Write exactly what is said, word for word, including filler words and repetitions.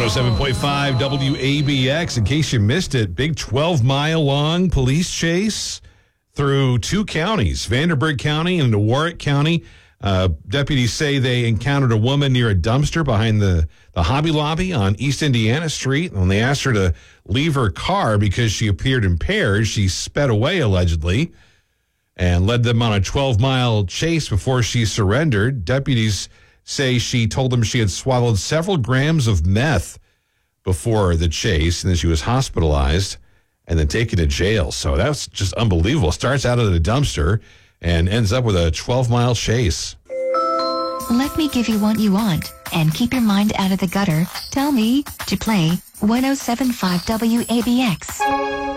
oh seven point five W A B X. In case you missed it, big twelve-mile-long police chase through two counties, Vanderburgh County and Warwick County. Uh, deputies say they encountered a woman near a dumpster behind the, the Hobby Lobby on East Indiana Street. When they asked her to leave her car because she appeared impaired, she sped away, allegedly, and led them on a twelve-mile chase before she surrendered. Deputies say she told them she had swallowed several grams of meth before the chase, and then she was hospitalized and then taken to jail. So that's just unbelievable. Starts out at a dumpster and ends up with a twelve-mile chase. Let me give you what you want, and keep your mind out of the gutter. Tell me to play one oh seven point five W A B X.